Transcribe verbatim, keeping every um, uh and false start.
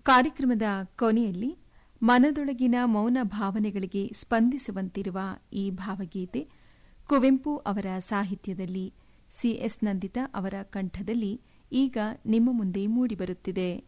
ಕಾರ್ಯಕ್ರಮದ ಕೊನೆಯಲ್ಲಿ ಮನದೊಳಗಿನ ಮೌನ ಭಾವನೆಗಳಿಗೆ ಸ್ಪಂದಿಸುವಂತಿರುವ ಈ ಭಾವಗೀತೆ ಕುವೆಂಪು ಅವರ ಸಾಹಿತ್ಯದಲ್ಲಿ ಸಿಎಸ್ ನಂದಿತಾ ಅವರ ಕಂಠದಲ್ಲಿ ಈಗ ನಿಮ್ಮ ಮುಂದೆ ಮೂಡಿಬರುತ್ತಿದೆ.